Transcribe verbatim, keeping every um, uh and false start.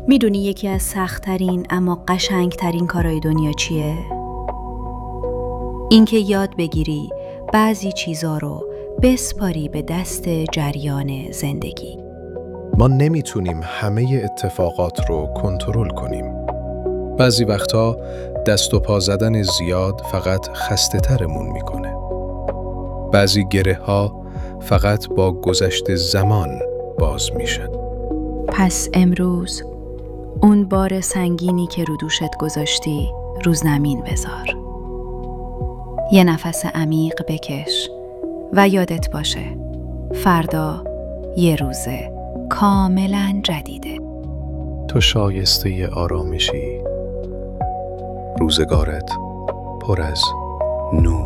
میدونی یکی از سخت‌ترین اما قشنگترین کارهای دنیا چیه؟ اینکه یاد بگیری بعضی چیزا رو بسپاری به دست جریان زندگی. ما نمیتونیم همه اتفاقات رو کنترل کنیم. بعضی وقتا دست و پا زدن زیاد فقط خسته ترمون میکنه. بعضی گره ها فقط با گذشت زمان باز میشن. پس امروز اون بار سنگینی که رو دوشت گذاشتی رو زمین بذار. یه نفس عمیق بکش و یادت باشه فردا یه روزه کاملا جدیده. تو شایسته آرامشی. روزگارت پر از نور.